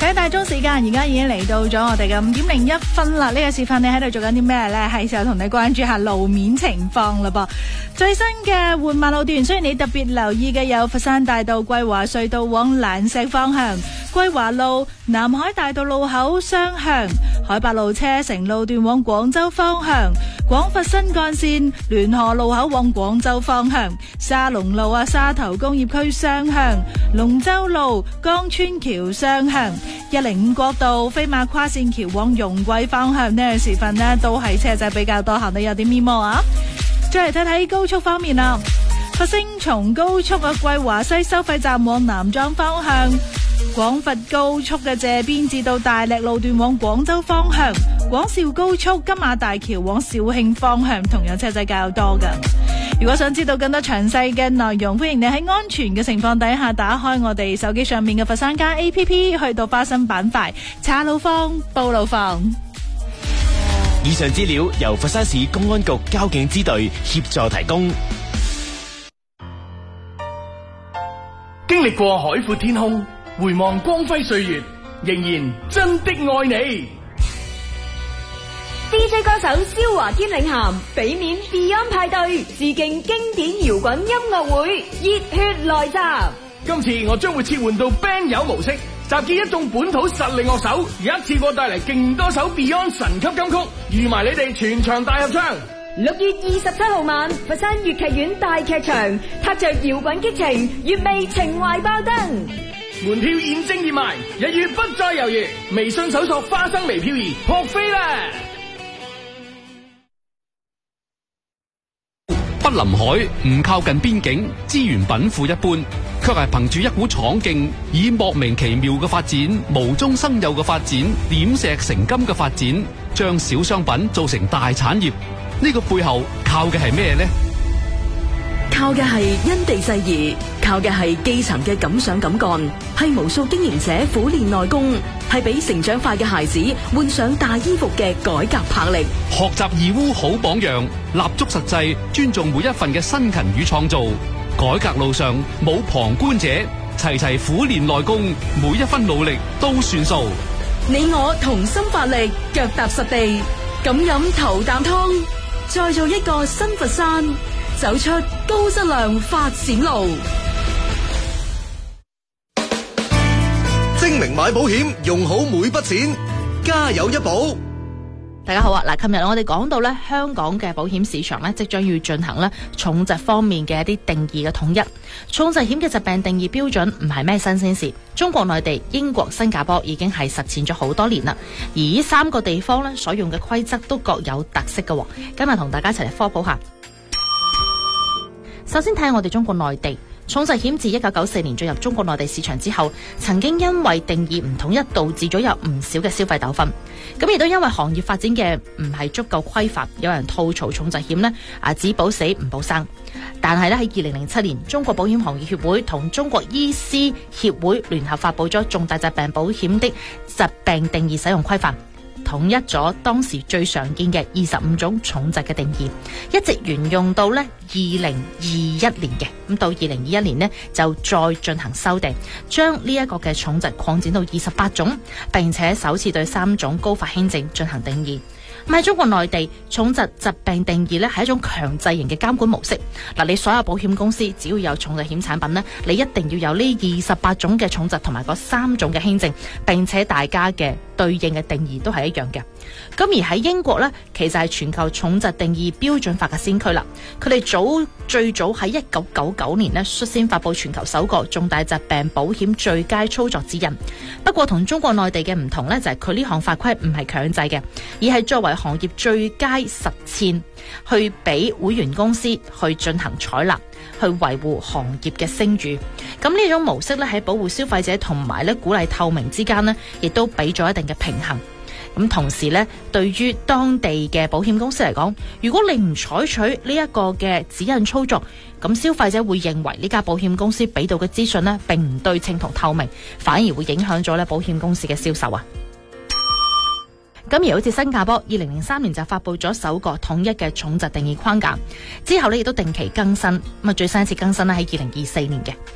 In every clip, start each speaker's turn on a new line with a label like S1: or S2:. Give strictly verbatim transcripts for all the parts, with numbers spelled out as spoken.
S1: 睇大鐘時間，而家已經嚟到咗我哋嘅五點零一分啦。呢、這個時分你喺度做緊啲咩呢？係時候同你關注下路面情況啦噃。最新嘅緩慢路段，雖然你特別留意嘅有佛山大道桂華隧道往蘭石方向、桂華路南海大道路口雙向、海八路車城路段往廣州方向、廣佛新幹線聯河路口往廣州方向、沙龍路啊沙頭工業區雙向、龍舟路江村橋雙向、一零五國道飛馬跨線橋往容桂方向呢個時分呢都係車仔比較多，行到有啲咪摩啊。再嚟睇睇高速方面啦，佛星松高速嘅桂華西收費站往南莊方向、廣佛高速嘅謝邊至到大瀝路段往廣州方向、廣肇高速金馬大橋往肇慶方向同樣車仔較多㗎。如果想知道更多詳細嘅內容，歡迎你喺安全嘅情況底下打開我哋手機上面嘅佛山街 A P P， 去到花生板塊查路況、報路況。
S2: 以上資料由佛山市公安局交警支隊協助提供。
S3: 經歷過海闊天空，回望光輝歲月，仍然真的愛你。
S4: D J 歌手蕭華堅領銜，俾面 Beyond 派對，致敬經典搖滾音樂會，熱血來襲。
S3: 今次我將會切換到 band 友模式，集結一眾本土實力樂手，一次過帶嚟勁多首 Beyond 神級金曲，預埋你哋全場大合唱。
S4: 六月二十七號晚，佛山粵劇院大劇場，踏着搖滾激情，粵味情懷爆燈。
S3: 門票現正熱賣，一月不再猶豫，微信搜索花生微漂移，撲飛啦！
S5: 不臨海，唔靠近邊境，資源稟賦一般，卻係憑住一股闖勁，以莫名其妙嘅發展、無中生有嘅發展、點石成金嘅發展，將小商品做成大產業。呢個背後靠嘅係咩呢？
S6: 靠嘅係因地制宜，靠嘅係基層嘅敢想敢幹，係無數經營者苦練內功，係俾成長快嘅孩子換上大衣服嘅改革魄力。
S5: 學習義烏好榜樣，立足實際，尊重每一份嘅辛勤與創造。改革路上冇旁觀者，齊齊苦練內功，每一分努力都算數。
S6: 你我同心發力，腳踏實地，敢飲頭啖湯，再做一個新佛山，走出高質量發展路。
S7: 精明買保險，用好每筆錢，家有一保。
S1: 大家好啊！嗱，琴日我哋講到咧，香港嘅保險市場咧，即將要進行咧重疾方面嘅一啲定義嘅統一。重疾險嘅疾病定義標準唔係咩新鮮事，中國內地、英國、新加坡已經係實踐咗好多年啦。而呢三個地方咧所用嘅規則都各有特色嘅。今日同大家一齊嚟科普下。首先睇下我哋中國內地。重疾險自一九九四年進入中國內地市場之後，曾經因為定義唔統一，導致咗有唔少嘅消費糾紛。咁亦都因為行業發展嘅唔係足夠規範，有人吐槽重疾險呢啊只保死唔保生。但係咧喺二零零七年，中國保險行業協會同中國醫師協會聯合發布咗重大疾病保險的疾病定義使用規範，統一咗當時最常見嘅二十五種重疾嘅定義，一直沿用到咧二零二一年嘅。咁到二零二一年呢，就再進行修訂，將呢一個嘅重疾擴展到二十八種，並且首次對三種高發輕症進行定義。咁喺中國內地，重疾疾病定義咧係一種強制型嘅監管模式。嗱，你所有保險公司只要有重疾險產品呢，你一定要有呢二十八種嘅重疾同埋嗰三種嘅輕症，並且大家嘅對應嘅定義都係一樣嘅。咁而喺英國呢，其實係全球重疾定義標準法嘅先驅啦。佢哋早最早喺一九九九年呢，率先發布全球首個重大疾病保險最佳操作指引。不過同中國內地嘅唔同呢，就係佢呢項法規唔係強制嘅，而係作為行業最佳實踐，去俾會員公司去進行採納，去維護行業嘅聲譽。咁呢種模式咧喺保護消費者同埋咧鼓勵透明之間呢，亦都俾咗一定嘅平衡。咁同時咧，對於當地嘅保險公司嚟講，如果你唔採取呢一個嘅指引操作，咁消費者會認為呢家保險公司俾到嘅資訊呢並唔對稱同透明，反而會影響咗咧保險公司嘅銷售啊。咁而好似新加坡，二零零三年就發布咗首個統一嘅重疾定義框架，之後呢亦都定期更新，咁啊最新一次更新咧喺二零二四年嘅。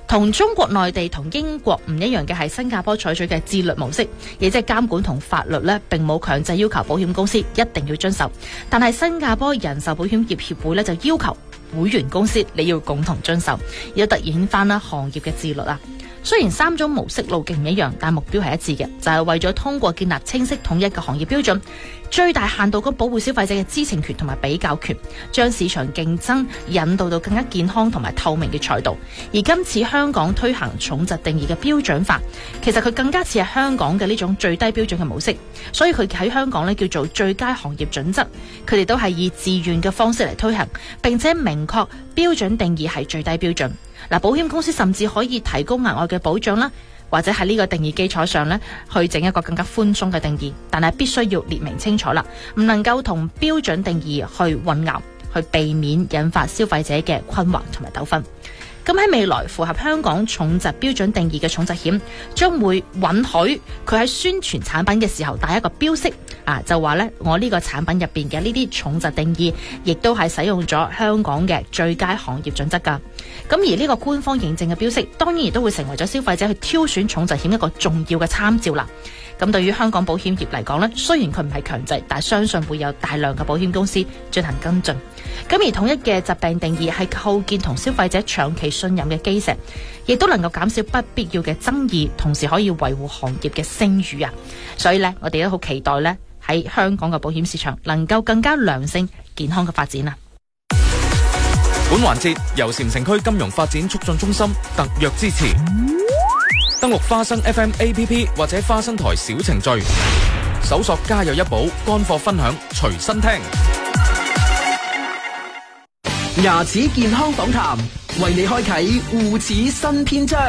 S1: 同中國內地同英國唔一樣嘅係新加坡採取嘅自律模式，亦即係監管同法律呢並冇強制要求保險公司一定要遵守，但係新加坡人壽保險業協會呢就要求會員公司你要共同遵守，要突顯翻啦行業嘅自律啊。雖然三種模式路徑唔一樣，但目標係一致嘅，就係、是、為咗通過建立清晰統一嘅行業標準，最大限度咁保護消費者嘅知情權同埋比較權，將市場競爭引導到更加健康同埋透明嘅賽道。而今次香港推行重疾定義嘅標準法，其實佢更加似係香港嘅呢種最低標準嘅模式，所以佢喺香港呢叫做最佳行業準則。佢哋都係以自願嘅方式嚟推行，並且明確標準定義係最低標準。嗱，保險公司甚至可以提供額外嘅保障啦，或者喺呢個定義基礎上呢去整一個更加寬鬆嘅定義，但係必須要列明清楚啦，唔能夠同標準定義去混淆，去避免引發消費者嘅困惑同埋糾紛。咁喺未來，符合香港重疾標準定義嘅重疾險將會允許佢喺宣傳產品嘅時候帶一個標識啊，就話呢我呢個產品入邊嘅呢啲重疾定義亦都係使用咗香港嘅最佳行業準則噶。咁而呢個官方認證嘅標識當然亦都會成為咗消費者去挑選重疾險一個重要嘅參照啦。咁對於香港保險業嚟講呢，雖然佢唔係強制，但係相信會有大量嘅保險公司進行跟進。咁而統一嘅疾病定義係構建同消費者長期信任嘅基石，亦都能夠減少不必要嘅爭議，同時可以維護行業嘅聲譽啊！所以呢，我哋都好期待呢喺香港嘅保險市場能夠更加良性健康嘅發展啊！
S8: 本環節由禪城區金融發展促進中心特約支持。登錄花生 F M A P P 或者花生台小程序，搜索家有一寶乾貨分享，隨身聽。
S9: 牙齒健康訪談，為你開啟護齒新篇章。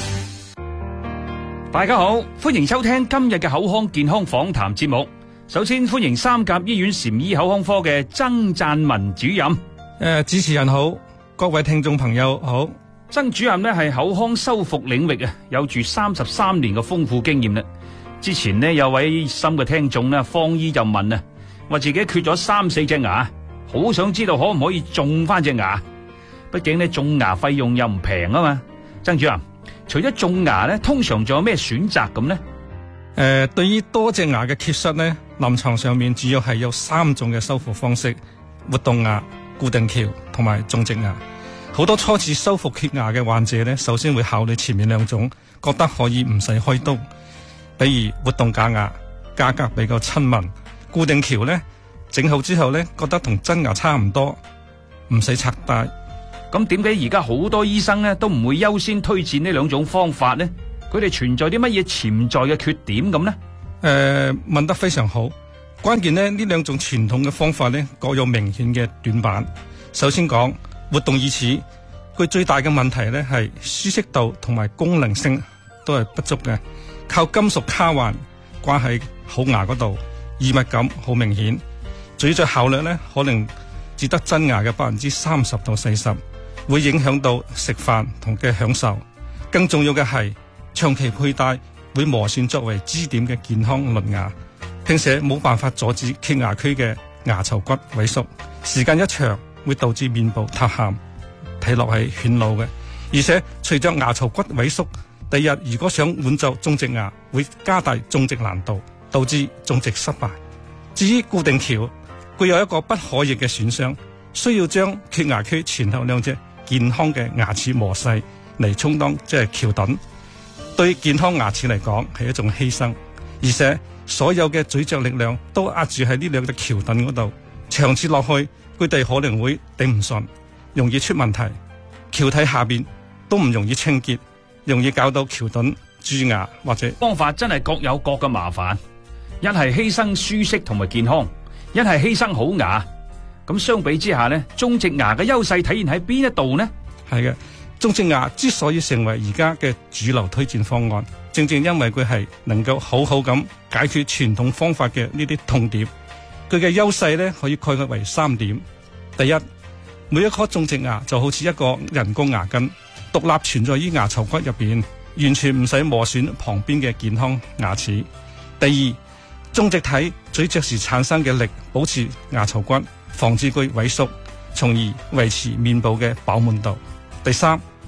S10: 大家好，歡迎收聽今日嘅口腔健康訪談節目。首先歡迎三甲醫院禪醫口腔科嘅曾贊文主任。
S11: 誒、呃，主持人好，各位聽眾朋友好。
S10: 曾主任呢係口腔修復領域啊，有住三十三年嘅豐富經驗啦。之前呢有位心嘅聽眾呢，方醫就問啊，話自己缺咗三四隻牙，好想知道可唔可以種翻隻牙。畢竟呢種牙費用又唔平啊嘛。曾主任，除咗種牙呢，通常仲有咩選擇咁呢？
S11: 誒、呃，對於多隻牙嘅缺失呢，臨床上面主要係有三種嘅修復方式：活動牙、固定橋同埋種植牙。好多初次修復缺牙嘅患者呢，首先會考慮前面兩種，覺得可以唔使開刀。比如活動假牙，價格比較親民；固定橋呢，整好之後呢，覺得同真牙差唔多，唔使拆戴。
S10: 咁點解而家好多醫生呢都唔會優先推薦呢兩種方法呢？佢哋存在啲乜嘢潛在嘅缺點咁呢？誒、
S11: 呃，問得非常好。關鍵呢，呢兩種傳統嘅方法呢，各有明顯嘅短板。首先講活動義齒，佢最大嘅問題咧係舒適度同埋功能性都係不足嘅，靠金屬卡環掛喺好牙嗰度，異物感好明顯。咀嚼效率咧可能只得真牙嘅百分之三十到四十，會影響到食飯同嘅享受。更重要嘅係長期佩戴會磨損作為支點嘅健康鄰牙，並且冇辦法阻止缺牙區嘅牙槽骨萎縮，時間一長會導致面部塌陷，睇落係顯老嘅。而且隨着牙槽骨萎縮，第日如果想換做種植牙，會加大種植難度，導致種植失敗。至於固定橋，具有一個不可逆嘅損傷，需要將缺牙區前後兩隻健康嘅牙齒磨細嚟充當即係橋墩，對健康牙齒嚟講係一種犧牲。而且所有嘅咀嚼力量都壓住喺呢兩隻橋墩嗰度，長此落去，佢哋可能會頂唔順，容易出問題。橋體下邊都唔容易清潔，容易搞到橋墩蛀牙或者。
S10: 方法真係各有各嘅麻煩，一係犧牲舒適同埋健康，一係犧牲好牙。咁相比之下呢，種植牙嘅優勢體現喺邊一度呢？
S11: 係嘅，種植牙之所以成為而家嘅主流推薦方案，正正因為佢係能夠好好咁解決傳統方法嘅呢啲痛點。佢嘅優勢咧可以概括為三點：第一，每一顆種植牙就好似一個人工牙根，獨立存在於牙槽骨入邊，完全唔使磨損旁邊嘅健康牙齒。第二，種植體咀嚼時產生嘅力保持牙槽骨，防止佢萎縮，從而維持面部嘅飽滿度。第三，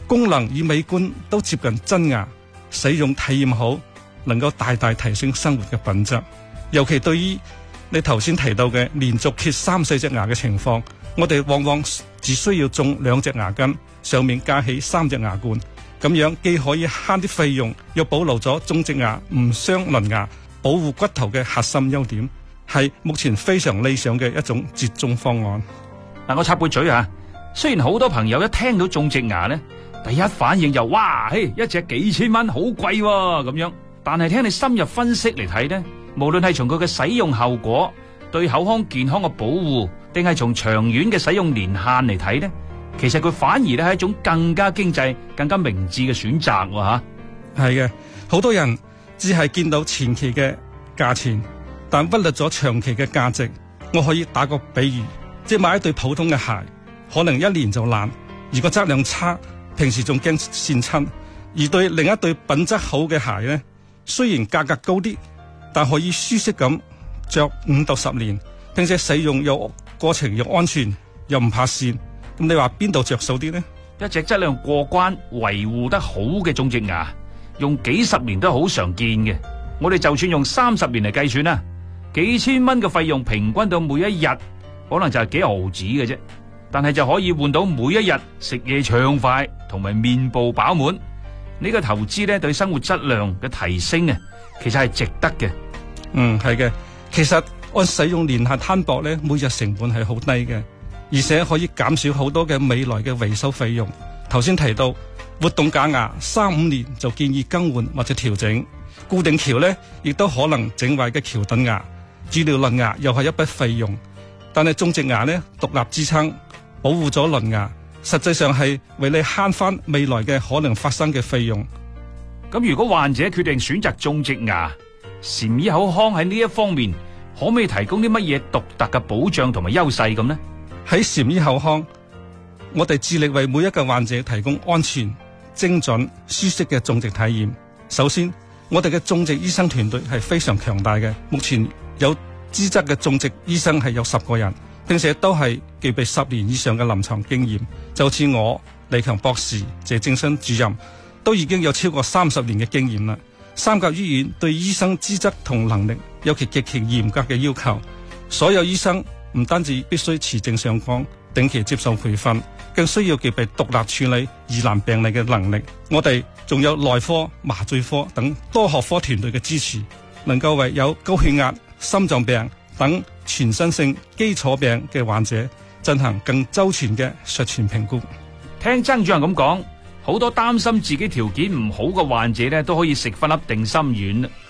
S11: 功能與美觀都接近真牙，使用體驗好，能夠大大提升生活嘅品質。尤其對於你頭先提到嘅連續缺三四隻牙嘅情況，我哋往往只需要種兩隻牙根，上面加起三隻牙冠，咁樣既可以慳啲費用，又保留咗種植牙唔傷鄰牙、保護骨頭嘅核心優點，係目前非常理想嘅一種折中方案。
S10: 嗱，我插句嘴啊，雖然好多朋友一聽到種植牙呢，第一反應就哇，嘿，一隻幾千蚊，好貴喎咁樣。但係聽你深入分析嚟睇呢，無論係從佢嘅使用後果、對口腔健康嘅保護，定係從長遠嘅使用年限嚟睇呢，其實佢反而咧係一種更加經濟、更加明智嘅選擇喎吓。
S11: 係嘅，好多人只係見到前期嘅價錢，但忽略咗長期嘅價值。我可以打個比喻，即係買一對普通嘅鞋，可能一年就爛，如果質量差，平時仲驚跣親；而對另一對品質好嘅鞋呢，雖然價格高啲，但可以舒適咁着五到十年，並且使用又過程又安全，又唔怕跣。咁你話邊度着數啲呢？
S10: 一隻質量過關、維護得好嘅種植牙，用幾十年都好常見嘅。我哋就算用三十年嚟計算啦，幾千蚊嘅費用平均到每一日，可能就係幾毫子嘅啫。但係就可以換到每一日食嘢暢快，同埋面部飽滿。呢個投資咧對生活質量嘅提升啊，其實係值得嘅。
S11: 嗯，係嘅。其實按使用年限攤薄咧，每日成本係好低嘅，而且可以減少好多嘅未來嘅維修費用。頭先提到活動假牙三五年就建議更換或者調整，固定橋咧亦都可能整壞嘅橋墩牙，治療鄰牙又係一筆費用。但係種植牙咧獨立支撐，保護咗鄰牙，實際上係為你慳翻未來嘅可能發生嘅費用。
S10: 咁如果患者決定選擇種植牙，禪醫口腔喺呢一方面可唔可以提供啲乜嘢獨特嘅保障同埋優勢咁呢？
S11: 喺禪醫口腔，我哋致力為每一個患者提供安全、精準、舒適嘅種植體驗。首先，我哋嘅種植醫生團隊係非常強大嘅，目前有資質嘅種植醫生係有十個人，並且都係具備十年以上嘅臨床經驗。就似我、李強博士、謝正新主任，都已經有超過三十年嘅經驗啦。三甲醫院對醫生資質同能力有其極其嚴格嘅要求，所有醫生唔單止必須持證上崗，定期接受培訓，更需要具備獨立處理疑難病例嘅能力。我哋仲有內科、麻醉科等多學科團隊嘅支持，能夠為有高血壓、心臟病等全身性基礎病嘅患者進行更周全嘅術前評估。
S10: 聽曾主任咁講，好多擔心自己條件唔好嘅患者咧，都可以食翻粒定心丸。